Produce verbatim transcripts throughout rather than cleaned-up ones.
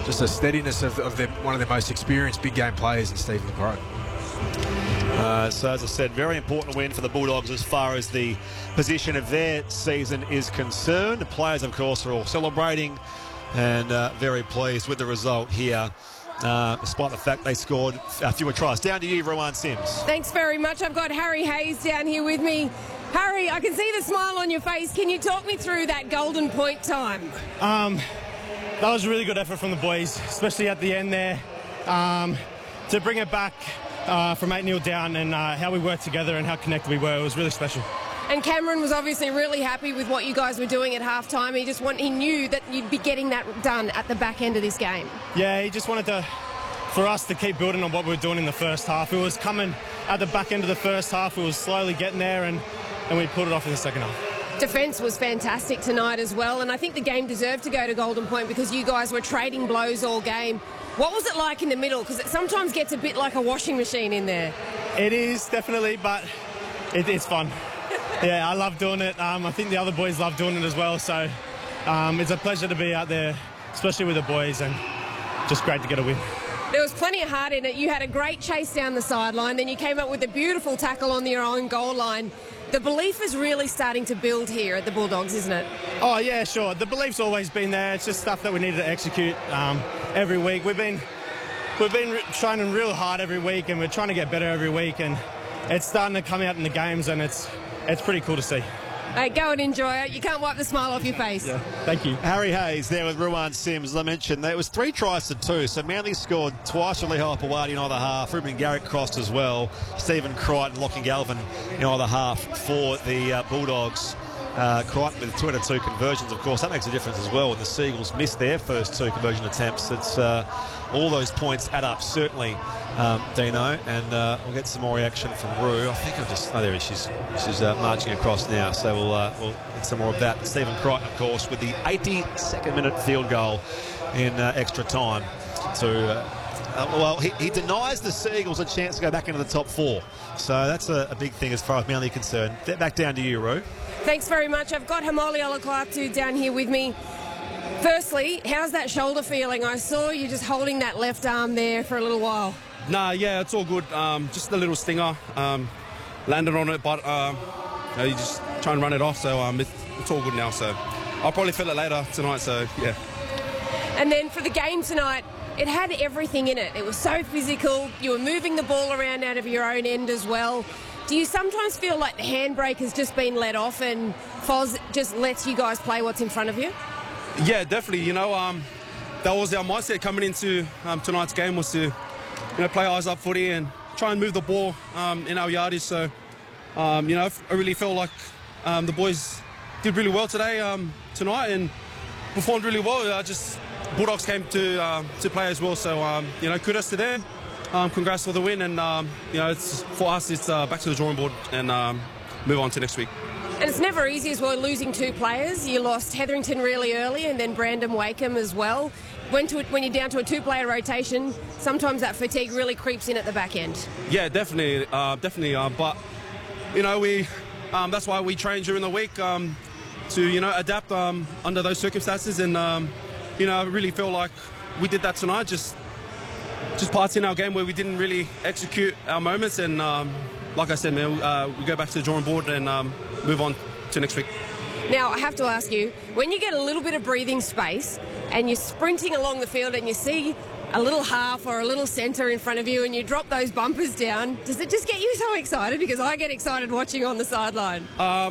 just a steadiness of, of their, one of their most experienced big game players in Stephen Croat. Uh, so as I said, very important win for the Bulldogs as far as the position of their season is concerned. The players, of course, are all celebrating and uh, very pleased with the result here, uh, despite the fact they scored uh, fewer tries. Down to you, Ruan Sims. Thanks very much. I've got Harry Hayes down here with me. Harry, I can see the smile on your face. Can you talk me through that golden point time? Um, that was a really good effort from the boys, especially at the end there. Um, to bring it back uh, from eight nil down and uh, how we worked together and how connected we were, it was really special. And Cameron was obviously really happy with what you guys were doing at halftime. He just want, he knew that you'd be getting that done at the back end of this game. Yeah, he just wanted to, for us to keep building on what we were doing in the first half. It was coming at the back end of the first half. We were slowly getting there, and, and we pulled it off in the second half. Defence was fantastic tonight as well, and I think the game deserved to go to Golden Point because you guys were trading blows all game. What was it like in the middle? Because it sometimes gets a bit like a washing machine in there. It is, definitely, but it, it's fun. Yeah, I love doing it. Um, I think the other boys love doing it as well, so um, it's a pleasure to be out there, especially with the boys, and just great to get a win. There was plenty of heart in it. You had a great chase down the sideline, then you came up with a beautiful tackle on your own goal line. The belief is really starting to build here at the Bulldogs, isn't it? Oh, yeah, sure. The belief's always been there. It's just stuff that we needed to execute um, every week. We've been we've been re- training real hard every week, and we're trying to get better every week, and it's starting to come out in the games, and it's it's pretty cool to see. Hey, go and enjoy it. You can't wipe the smile off your face. Yeah, thank you. Harry Hayes there with Ruan Sims. As I mentioned, there was three tries to two, so Manly scored twice from Lehigh Pawadi in either half. Ruben Garrick crossed as well. Stephen Crichton and Lachlan Galvin in either half for the uh, Bulldogs. Uh, Crichton with two out of two conversions, of course. That makes a difference as well. When the Seagulls missed their first two conversion attempts, it's uh, all those points add up, certainly, um, Dino. And uh, we'll get some more reaction from Rue. I think I'll just... Oh, there he is. She's, she's uh, marching across now. So we'll, uh, we'll get some more of that. Stephen Crichton, of course, with the eighty-second minute field goal in uh, extra time to... Uh, Uh, well, he, he denies the Seagulls a chance to go back into the top four. So that's a, a big thing as far as Manly concerned. Back down to you, Roo. Thanks very much. I've got Hamoli Olakwatu down here with me. Firstly, how's that shoulder feeling? I saw you just holding that left arm there for a little while. Nah, yeah, it's all good. Um, just a little stinger. Um, landed on it, but um, you know, you just try and run it off. So um, it's, it's all good now. So I'll probably feel it later tonight. So, yeah. And then for the game tonight, it had everything in it. It was so physical. You were moving the ball around out of your own end as well. Do you sometimes feel like the handbrake has just been let off and Foz just lets you guys play what's in front of you? Yeah, definitely. You know, um, that was our mindset coming into um, tonight's game, was to, you know, play eyes up footy and try and move the ball um, in our yardage. So, um, you know, I really feel like um, the boys did really well today, um, tonight, and performed really well. I just... Bulldogs came to uh, to play as well, so um, you know, kudos to them. Um, congrats for the win, and um, you know, it's for us, it's uh, back to the drawing board and um, move on to next week. And it's never easy as well losing two players. You lost Hetherington really early, and then Brandon Wakeham as well. When to when you're down to a two-player rotation, sometimes that fatigue really creeps in at the back end. Yeah, definitely, uh, definitely. Uh, but you know, we um, that's why we train during the week um, to you know adapt um, under those circumstances and. Um, You know, I really feel like we did that tonight, just just parts in our game where we didn't really execute our moments. And um, like I said, man, uh, we go back to the drawing board and um, move on to next week. Now, I have to ask you, when you get a little bit of breathing space and you're sprinting along the field and you see a little half or a little centre in front of you and you drop those bumpers down, does it just get you so excited? Because I get excited watching on the sideline. Um,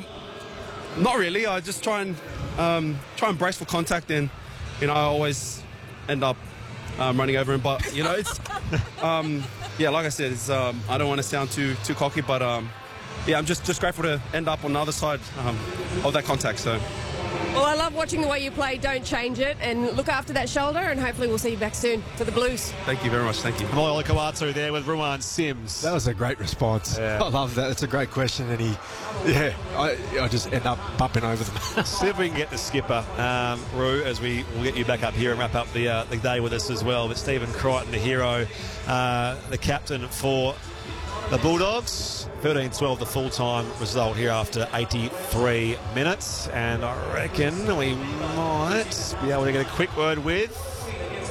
not really. I just try and um, try and brace for contact, and you know, I always end up um, running over him. But, you know, it's, um, yeah, like I said, it's, um, I don't want to sound too too cocky, but, um, yeah, I'm just, just grateful to end up on the other side um, of that contact. So. Well, I love watching the way you play. Don't change it, and look after that shoulder, and hopefully we'll see you back soon for the Blues. Thank you very much. Thank you. Hamoli Olakwatu there with Ruan Sims. That was a great response. Yeah. I love that. It's a great question, and he, yeah, I, I just end up bumping over them. See if we can get the skipper, um, Rue, as we will get you back up here and wrap up the uh, the day with us as well. But Stephen Crichton, the hero, uh, the captain for the Bulldogs. thirteen twelve the full-time result here after eighty-three minutes. And I reckon we might be able to get a quick word with the man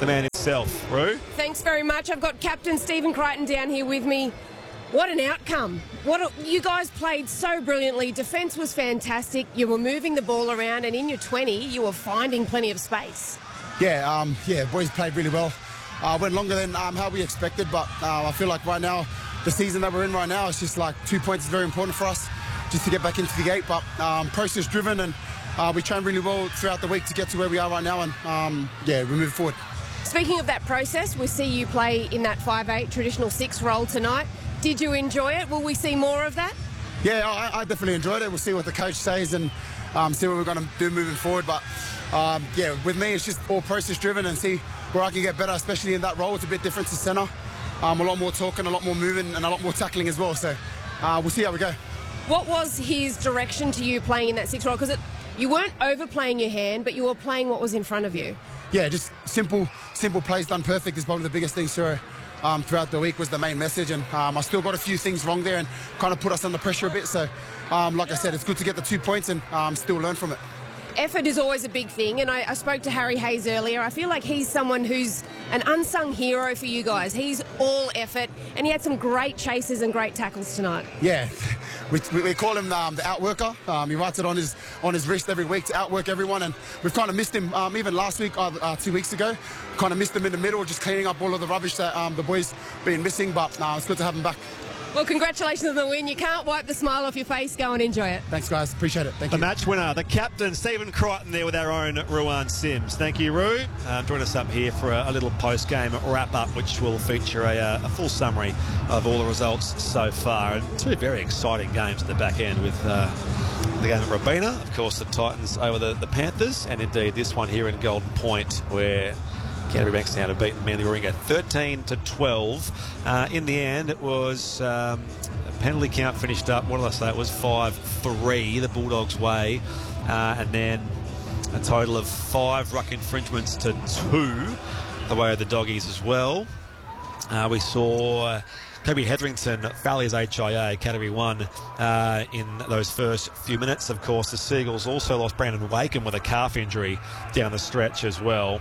yourself. Roo? Thanks very much. I've got Captain Stephen Crichton down here with me. What an outcome. What a, you guys played so brilliantly. Defence was fantastic. You were moving the ball around, and in your twenty, you were finding plenty of space. Yeah, um, yeah, boys played really well. Uh, went longer than um, how we expected, but uh, I feel like right now, the season that we're in right now, it's just like two points is very important for us just to get back into the gate. But um, process driven, and uh, we trained really well throughout the week to get to where we are right now, and um, yeah, we move forward. Speaking of that process, we see you play in that five eight traditional six role tonight. Did you enjoy it? Will we see more of that? Yeah, I, I definitely enjoyed it. We'll see what the coach says and um, see what we're going to do moving forward. But um, yeah, with me, it's just all process driven and see where I can get better, especially in that role. It's a bit different to centre. Um, a lot more talking, a lot more moving, and a lot more tackling as well. So uh, we'll see how we go. What was his direction to you playing in that six role? Because you weren't overplaying your hand, but you were playing what was in front of you. Yeah, just simple, simple plays done perfect is probably the biggest thing. So um, throughout the week was the main message, and um, I still got a few things wrong there and kind of put us under pressure a bit. So um, like I said, it's good to get the two points and um, still learn from it. Effort is always a big thing, and I, I spoke to Harry Hayes earlier. I feel like he's someone who's an unsung hero for you guys. He's all effort, and he had some great chases and great tackles tonight. Yeah, we, we call him um, the outworker. Um, he writes it on his on his wrist every week to outwork everyone, and we've kind of missed him um, even last week, uh, uh, two weeks ago. Kind of missed him in the middle, just cleaning up all of the rubbish that um, the boys been missing, but uh, it's good to have him back. Well, congratulations on the win. You can't wipe the smile off your face. Go and enjoy it. Thanks, guys. Appreciate it. Thank The you. match winner, the captain, Stephen Crichton, there with our own Ruan Sims. Thank you, Roo. Um, join us up here for a, a little post-game wrap-up, which will feature a, uh, a full summary of all the results so far. And two very exciting games at the back end with uh, the game at Robina, of course, the Titans over the, the Panthers, and indeed this one here in Golden Point, where Canterbury Bankstown have beaten Manly Warringah thirteen to twelve. Uh, in the end, it was um, a penalty count finished up. What did I say? It was five three the Bulldogs' way, uh, and then a total of five ruck infringements to two the way of the Doggies as well. Uh, we saw uh, Kobe Hetherington foul his H I A, Canterbury won uh, in those first few minutes. Of course, the Seagulls also lost Brandon Wakem with a calf injury down the stretch as well.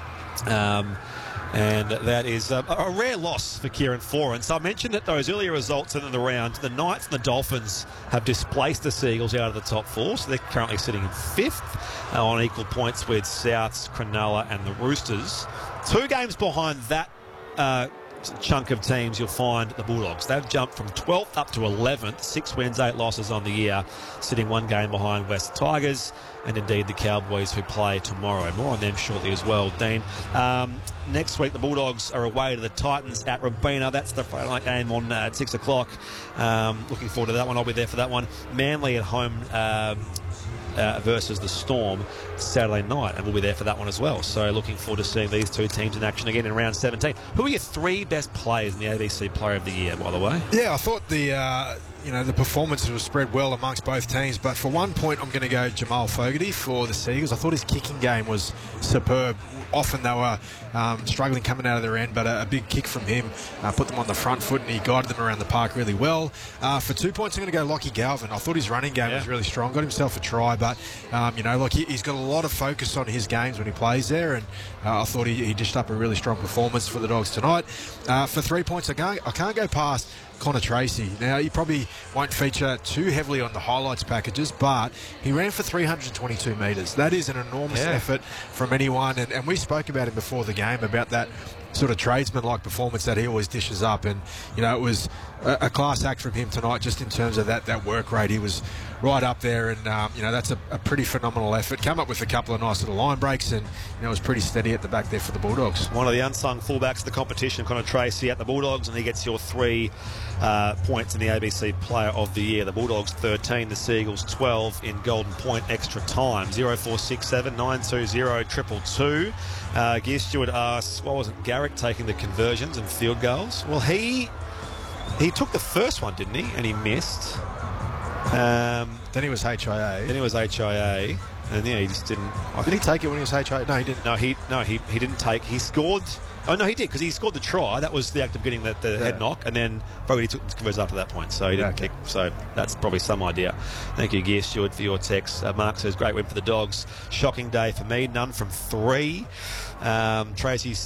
Um, and that is a, a rare loss for Kieran Foran. So I mentioned that those earlier results in the round, the Knights and the Dolphins have displaced the Seagulls out of the top four, so they're currently sitting in fifth uh, on equal points with Souths, Cronulla and the Roosters. Two games behind that uh, chunk of teams, you'll find the Bulldogs. They've jumped from twelfth up to eleventh, six wins, eight losses on the year, sitting one game behind West Tigers and indeed the Cowboys, who play tomorrow. More on them shortly as well, Dean. Um, next week, the Bulldogs are away to the Titans at Robina. That's the Friday night game on uh, at six o'clock. Um, looking forward to that one. I'll be there for that one. Manly at home um, uh, versus the Storm Saturday night, and we'll be there for that one as well. So looking forward to seeing these two teams in action again in round seventeen. Who are your three best players in the A B C Player of the Year, by the way? Yeah, I thought the uh, you know the performances were spread well amongst both teams, but for one point I'm going to go Jamal Fogarty for the Seagulls. I thought his kicking game was superb. Often they were um, struggling coming out of their end, but a, a big kick from him uh, put them on the front foot, and he guided them around the park really well. Uh, for two points, I'm going to go Lockie Galvin. I thought his running game yeah. was really strong. Got himself a try, but um, you know, like he, he's got a lot of focus on his games when he plays there, and uh, I thought he, he dished up a really strong performance for the Dogs tonight. Uh, for three points, I can't, I can't go past Connor Tracy. Now, he probably won't feature too heavily on the highlights packages, but he ran for three hundred twenty-two metres. That is an enormous yeah. effort from anyone, and, and we spoke about him before the game, about that sort of tradesman-like performance that he always dishes up, and you know, it was a, a class act from him tonight just in terms of that, that work rate. He was right up there, and um, you know, that's a, a pretty phenomenal effort. Come up with a couple of nice little line breaks, and you know, it was pretty steady at the back there for the Bulldogs. One of the unsung fullbacks of the competition, Connor Tracy at the Bulldogs, and he gets your three uh, points in the A B C Player of the Year. The Bulldogs thirteen, the Seagulls twelve in Golden Point extra time. zero four six seven nine two zero two two two. Uh, Gear Stewart asks, what was it, Garrick taking the conversions and field goals? Well, he he took the first one, didn't he? And he missed. Um, then he was H I A. Then he was H I A, and yeah, he just didn't. I did he take it when he was H I A? No, he didn't. No, he no he he didn't take. He scored. Oh no, he did, because he scored the try. That was the act of getting the, the yeah. head knock, and then probably he took the conversion after that point. So he didn't okay. kick. So that's probably some idea. Thank you, Gear Stewart, for your text. Uh, Mark says great win for the Dogs. Shocking day for me. None from three. Um, Tracy says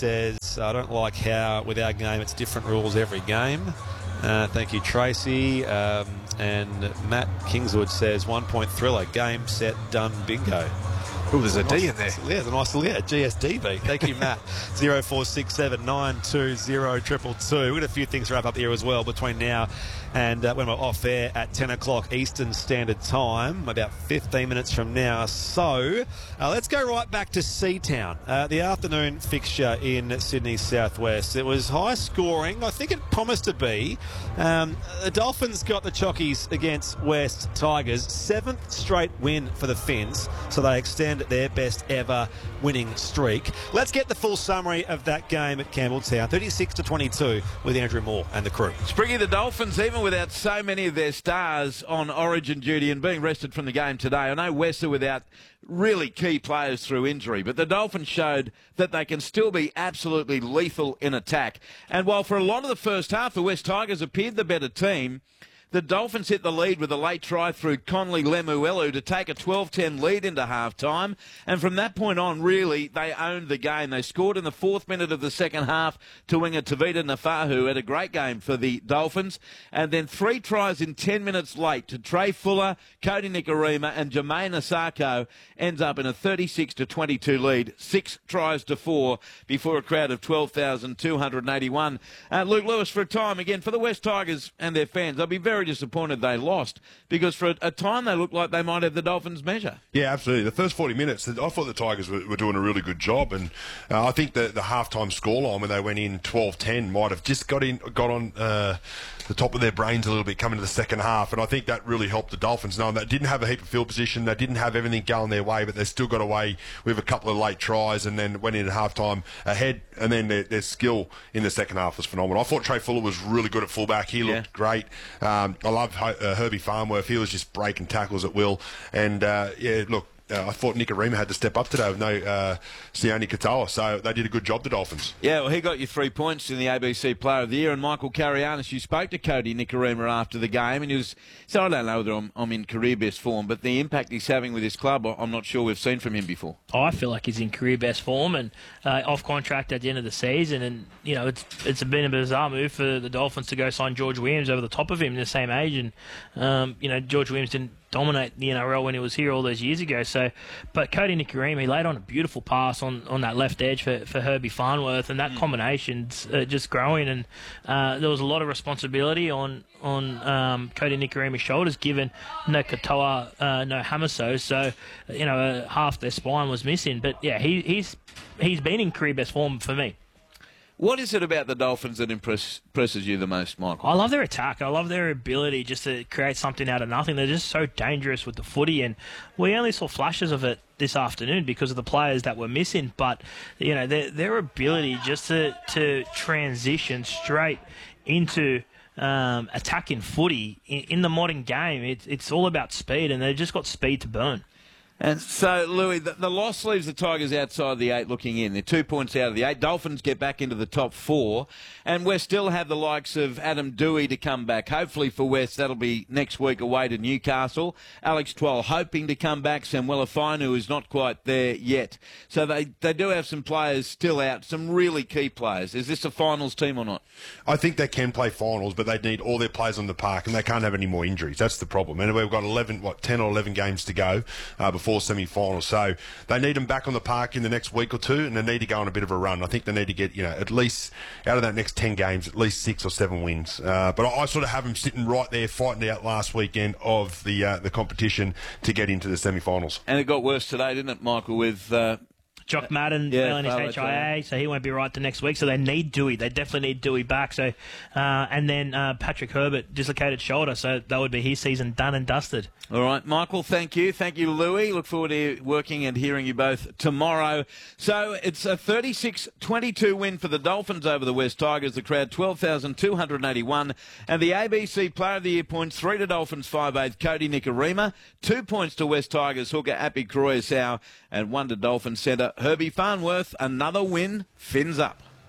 So I don't like how, with our game, it's different rules every game. Uh, thank you, Tracy. Um, and Matt Kingswood says, one-point thriller, game, set, done, bingo. Oh, there's a nice, D in there. Yeah, there's a nice little yeah, G S D beat. Thank you, Matt. zero four six seven nine two zero triple two. We've got a few things to wrap up here as well between now and uh, when we're off air at ten o'clock Eastern Standard Time, about fifteen minutes from now. So uh, let's go right back to Seatown. Uh, the afternoon fixture in Sydney Southwest. It was high scoring. I think it promised to be. Um, the Dolphins got the chockies against West Tigers. Seventh straight win for the Finns, so they extend their best ever winning streak. Let's get the full summary of that game at Campbelltown. thirty-six to twenty-two with Andrew Moore and the crew. Spriggy, the Dolphins, even without so many of their stars on origin duty and being rested from the game today, I know West are without really key players through injury, but the Dolphins showed that they can still be absolutely lethal in attack. And while for a lot of the first half the West Tigers appeared the better team, the Dolphins hit the lead with a late try through Conley Lemuelu to take a twelve ten lead into half-time. And from that point on, really, they owned the game. They scored in the fourth minute of the second half to winger Tavita Nafahu. Had a great game for the Dolphins. And then three tries in ten minutes late to Trey Fuller, Cody Nikorima and Jermaine Asako ends up in a thirty-six to twenty-two lead. Six tries to four before a crowd of twelve thousand two hundred eighty-one. Uh, Luke Lewis, for a time, again, for the West Tigers and their fans, I'll be very disappointed they lost because for a, a time they looked like they might have the Dolphins' measure. Yeah, absolutely. The first forty minutes, I thought the Tigers were, were doing a really good job, and uh, I think the, the halftime scoreline when they went in twelve ten might have just got in, got on uh, the top of their brains a little bit coming to the second half, and I think that really helped the Dolphins, knowing they didn't have a heap of field position, they didn't have everything going their way, but they still got away with a couple of late tries and then went in at halftime ahead, and then their, their skill in the second half was phenomenal. I thought Trey Fuller was really good at fullback. He looked yeah. great. Um, I love uh, Herbie Farnworth. He was just breaking tackles at will. And, uh, yeah, look, uh, I thought Nikorima had to step up today with no uh, Sione Katoa. So they did a good job, the Dolphins. Yeah, well, he got you three points in the A B C Player of the Year. And Michael Carianis, you spoke to Cody Nikorima after the game, and he was, so I don't know whether I'm, I'm in career best form, but the impact he's having with his club, I'm not sure we've seen from him before. I feel like he's in career best form and uh, off contract at the end of the season. And, you know, it's it's been a bizarre move for the Dolphins to go sign George Williams over the top of him, the same age. And, um, you know, George Williams didn't dominate the N R L when he was here all those years ago. So, but Cody Nikorima, he laid on a beautiful pass on, on that left edge for, for Herbie Farnworth, and that mm. combination's uh, just growing. And uh, there was a lot of responsibility on on um, Cody Nikorima's shoulders, given no Katoa, uh, no Hamaso. So, you know, uh, half their spine was missing. But yeah, he, he's he's been in career best form for me. What is it about the Dolphins that impress, impresses you the most, Michael? I love their attack. I love their ability just to create something out of nothing. They're just so dangerous with the footy, and we only saw flashes of it this afternoon because of the players that were missing. But, you know, their, their ability just to, to transition straight into um, attacking footy in, in the modern game, it, it's all about speed, and they've just got speed to burn. And so, Louis, the, the loss leaves the Tigers outside the eight looking in. They're two points out of the eight. Dolphins get back into the top four. And West still have the likes of Adam Dewey to come back. Hopefully for West, that'll be next week away to Newcastle. Alex Twal hoping to come back. Samuela Fainu is not quite there yet. So they, they do have some players still out, some really key players. Is this a finals team or not? I think they can play finals, but they need all their players on the park, and they can't have any more injuries. That's the problem. And we've got eleven, what, ten or eleven games to go uh, before semi-finals. So they need them back on the park in the next week or two, and they need to go on a bit of a run. I think they need to get, you know, at least out of that next ten games, at least six or seven wins. Uh, but I, I sort of have them sitting right there, fighting out last weekend of the uh, the competition to get into the semi-finals. And it got worse today, didn't it, Michael, with... Uh Jock Madden yeah, failing his H I A, so he won't be right the next week. So they need Dewey. They definitely need Dewey back. So, uh, and then uh, Patrick Herbert, dislocated shoulder. So that would be his season done and dusted. All right, Michael, thank you. Thank you, Louis. Look forward to working and hearing you both tomorrow. So it's a thirty-six twenty-two win for the Dolphins over the West Tigers. The crowd, twelve thousand two hundred eighty-one. And the A B C Player of the Year points, three to Dolphins, five eighth, Cody Nikorima. Two points to West Tigers, hooker Api Kroesau. And one to Dolphins centre, Herbie Farnworth. Another win, fins up.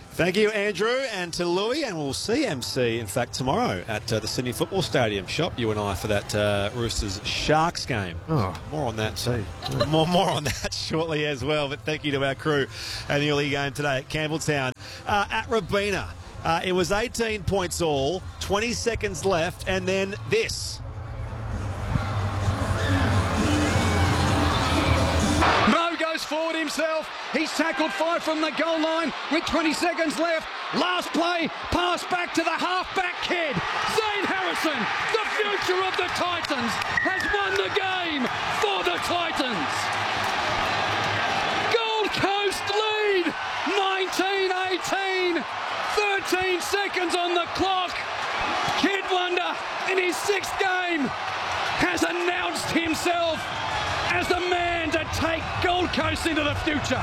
Thank you, Andrew, and to Louis, and we'll see M C, in fact, tomorrow at uh, the Sydney Football Stadium. Shop, you and I, for that uh, Roosters Sharks game. Oh, more on that. See, more, more on that shortly as well. But thank you to our crew and the early game today at Campbelltown. Uh, at Robina, uh, it was eighteen points all, twenty seconds left, and then this. Mo goes forward himself. He's tackled five from the goal line with twenty seconds left. Last play, pass back to the half-back kid. Zane Harrison, the future of the Titans, has won the game for the Titans. Gold Coast lead, nineteen eighteen, thirteen seconds on the clock. Kid Wonder, in his sixth game, has announced himself as the man to take Gold Coast into the future.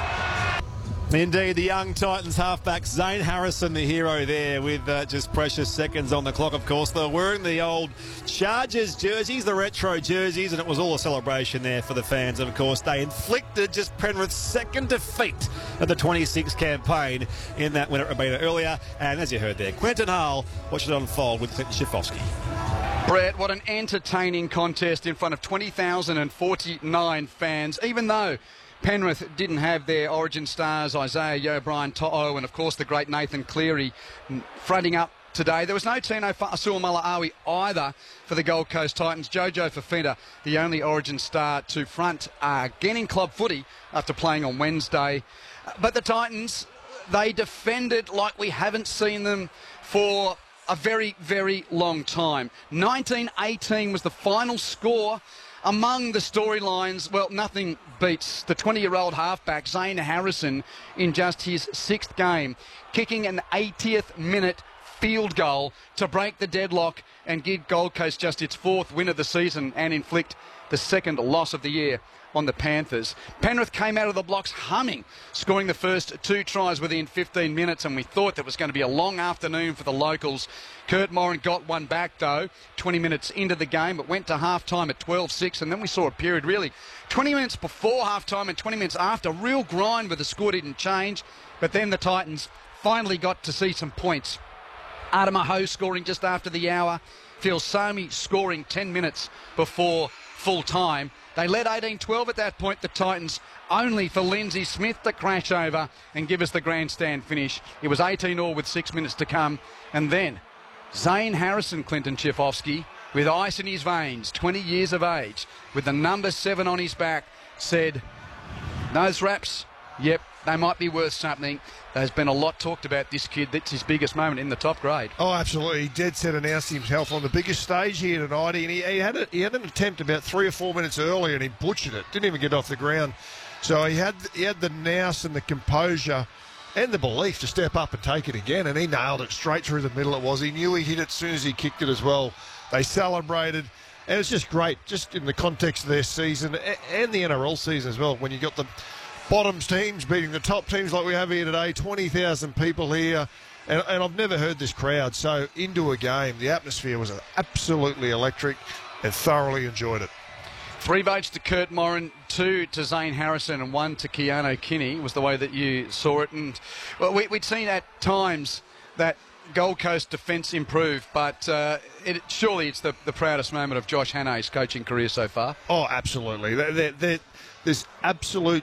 Indeed, the young Titans halfback Zane Harrison, the hero there, with uh, just precious seconds on the clock, of course. They're wearing the old Chargers jerseys, the retro jerseys, and it was all a celebration there for the fans. Of course, they inflicted just Penrith's second defeat of the twenty-six campaign in that win at Robina earlier. And as you heard there, Quentin Hull watched it unfold with Clinton Schifofsky. Brett, what an entertaining contest in front of twenty thousand forty-nine fans, even though Penrith didn't have their origin stars, Isaiah Yeo, Brian To'o, and of course the great Nathan Cleary fronting up today. There was no Tino Fa'asuamaleaui either for the Gold Coast Titans. Jojo Fafita, the only origin star to front uh, again in club footy after playing on Wednesday. But the Titans, they defended like we haven't seen them for a very, very long time. nineteen eighteen was the final score. Among the storylines, well, nothing beats the twenty-year-old halfback, Zane Harrison, in just his sixth game, kicking an eightieth minute field goal to break the deadlock and give Gold Coast just its fourth win of the season and inflict the second loss of the year on the Panthers. Penrith came out of the blocks humming, scoring the first two tries within fifteen minutes, and we thought that was going to be a long afternoon for the locals. Kurt Moran got one back, though, twenty minutes into the game, but went to half-time at twelve six, and then we saw a period, really, twenty minutes before half-time and twenty minutes after, real grind where the score didn't change, but then the Titans finally got to see some points. Adama Ho scoring just after the hour, Phil Somi scoring ten minutes before full-time. They led eighteen twelve at that point, the Titans, only for Lindsay Smith to crash over and give us the grandstand finish. It was eighteen all with six minutes to come. And then Zane Harrison, Clinton Schifofsky, with ice in his veins, twenty years of age, with the number seven on his back, said, "Nose wraps, yep, they might be worth something." There's been a lot talked about this kid. That's his biggest moment in the top grade. Oh, absolutely. He dead set announced himself on the biggest stage here tonight. And he, he, had a, he had an attempt about three or four minutes earlier and he butchered it. Didn't even get off the ground. So he had he had the nous and the composure and the belief to step up and take it again. And he nailed it straight through the middle it was. He knew he hit it as soon as he kicked it as well. They celebrated. And it's just great, just in the context of their season and the N R L season as well, when you got the bottoms teams beating the top teams like we have here today, twenty thousand people here, and, and I've never heard this crowd so into a game. The atmosphere was absolutely electric and thoroughly enjoyed it. Three votes to Kurt Moran, two to Zane Harrison and one to Keanu Kinney was the way that you saw it. And well, we, we'd seen at times that Gold Coast defence improve, but uh, it, surely it's the, the proudest moment of Josh Hannay's coaching career so far. Oh, absolutely. They're, they're, they're, there's absolute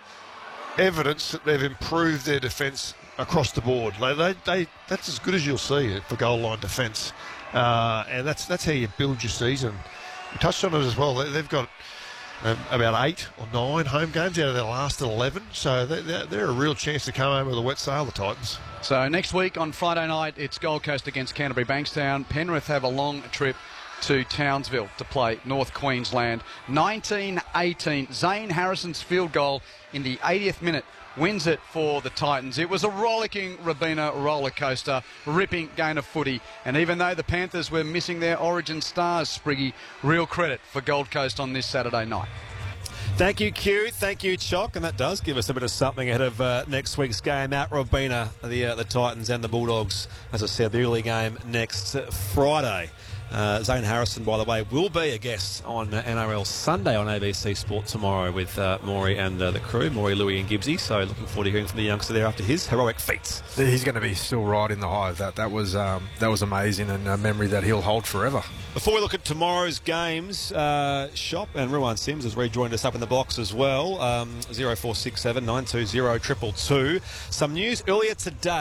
evidence that they've improved their defence across the board. They, they, they, that's as good as you'll see for goal line defence, uh, and that's that's how you build your season. We touched on it as well. They, they've got um, about eight or nine home games out of their last eleven, so they, they're, they're a real chance to come home with a wet sail, the Titans. So next week on Friday night, it's Gold Coast against Canterbury Bankstown. Penrith have a long trip to Townsville to play North Queensland. nineteen eighteen, Zane Harrison's field goal in the eightieth minute wins it for the Titans. It was a rollicking Robina roller coaster, ripping game of footy. And even though the Panthers were missing their origin stars, Spriggy, real credit for Gold Coast on this Saturday night. Thank you, Q. Thank you, Chock. And that does give us a bit of something ahead of uh, next week's game at Robina, the uh, the Titans and the Bulldogs. As I said, the early game next Friday. Uh, Zane Harrison, by the way, will be a guest on uh, N R L Sunday on A B C Sport tomorrow with uh, Maury and uh, the crew, Maury, Louis and Gibbsy. So looking forward to hearing from the youngster there after his heroic feats. He's going to be still right in the hive. That that was um, that was amazing, and a memory that he'll hold forever. Before we look at tomorrow's games, uh, Shop and Ruan Sims has rejoined us up in the box as well. Um, zero four six seven nine two zero two two two. Some news earlier today.